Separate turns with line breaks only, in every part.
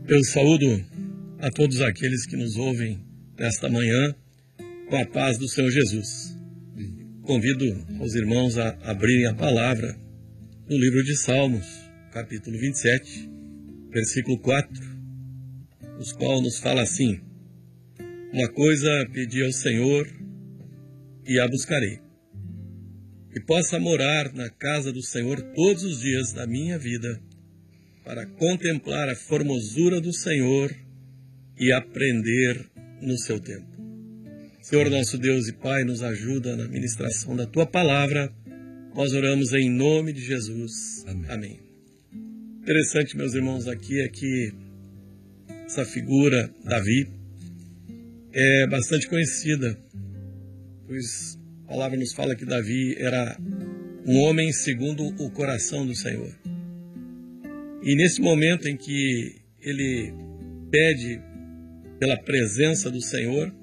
Eu saúdo a todos aqueles que nos ouvem nesta manhã com a paz do Senhor Jesus. Convido os irmãos a abrirem a palavra no livro de Salmos, capítulo 27, versículo 4, os qual nos fala assim: uma coisa pedi ao Senhor e a buscarei, que possa morar na casa do Senhor todos os dias da minha vida, para contemplar a formosura do Senhor e aprender no seu tempo. Senhor nosso Deus e Pai, nos ajuda na ministração da Tua palavra. Nós oramos em nome de Jesus. Amém. Interessante, meus irmãos, aqui é que essa figura, Davi, é bastante conhecida, pois a palavra nos fala que Davi era um homem segundo o coração do Senhor. E nesse momento em que ele pede pela presença do Senhor,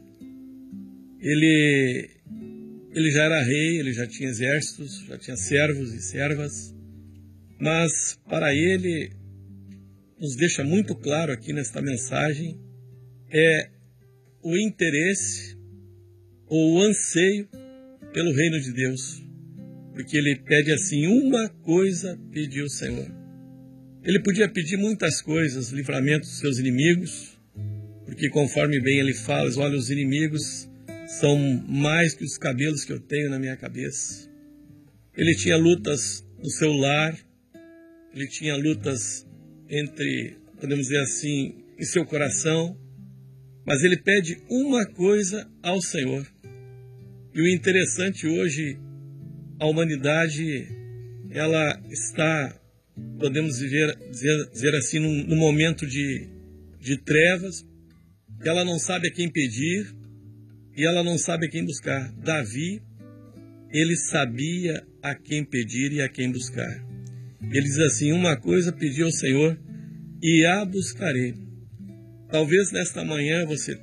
ele já era rei, ele já tinha exércitos, já tinha servos e servas, mas para ele, nos deixa muito claro aqui nesta mensagem, é o interesse ou o anseio pelo reino de Deus, porque ele pede assim: uma coisa pediu o Senhor. Ele podia pedir muitas coisas, livramento dos seus inimigos, porque conforme bem ele fala, olha, os inimigos são mais que os cabelos que eu tenho na minha cabeça. Ele tinha lutas no seu lar, ele tinha lutas entre, podemos dizer assim, em seu coração, mas ele pede uma coisa ao Senhor. E o interessante hoje, a humanidade, ela está, podemos dizer assim, num momento de trevas, ela não sabe a quem pedir e ela não sabe a quem buscar. Davi, ele sabia a quem pedir e a quem buscar. Ele diz assim: uma coisa pedi ao Senhor e a buscarei. Talvez nesta manhã você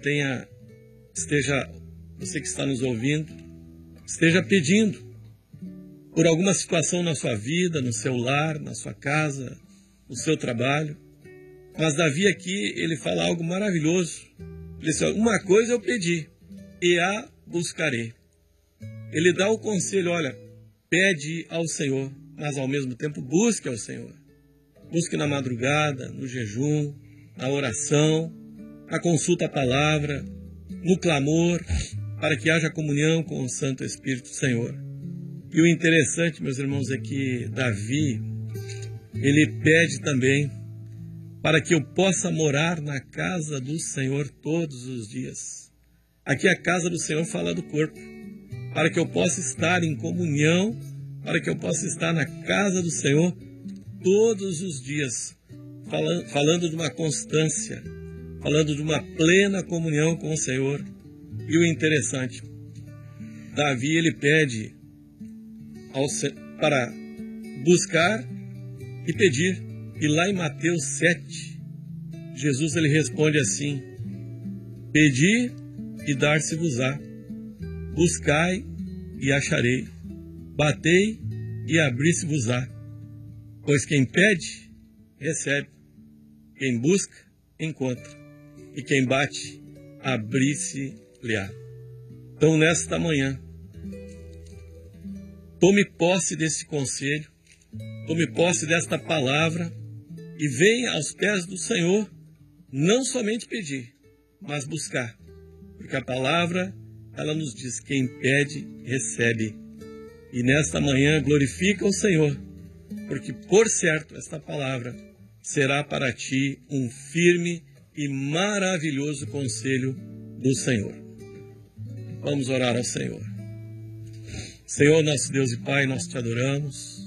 que está nos ouvindo, esteja pedindo por alguma situação na sua vida, no seu lar, na sua casa, no seu trabalho. Mas Davi aqui, ele fala algo maravilhoso. Ele diz: uma coisa eu pedi e a buscarei. Ele dá o conselho: olha, pede ao Senhor, mas ao mesmo tempo busque ao Senhor. Busque na madrugada, no jejum, na oração, na consulta à palavra, no clamor, para que haja comunhão com o Santo Espírito do Senhor. E o interessante, meus irmãos, é que Davi, ele pede também para que eu possa morar na casa do Senhor todos os dias. Aqui a casa do Senhor fala do corpo. Para que eu possa estar em comunhão, para que eu possa estar na casa do Senhor todos os dias, falando de uma constância, falando de uma plena comunhão com o Senhor. E o interessante, Davi, ele pede para buscar e pedir. E lá em Mateus 7, Jesus, ele responde assim: pedi e dar-se-vos-á, buscai e acharei, batei e abrir-se-vos-á. Pois quem pede, recebe, quem busca, encontra, e quem bate, abrir-se-lhe-á. Então, nesta manhã, tome posse desse conselho, tome posse desta palavra e venha aos pés do Senhor, não somente pedir, mas buscar. Porque a palavra, ela nos diz: quem pede, recebe. E nesta manhã, glorifica o Senhor, porque por certo esta palavra será para ti um firme e maravilhoso conselho do Senhor. Vamos orar ao Senhor. Senhor, nosso Deus e Pai, nós te adoramos.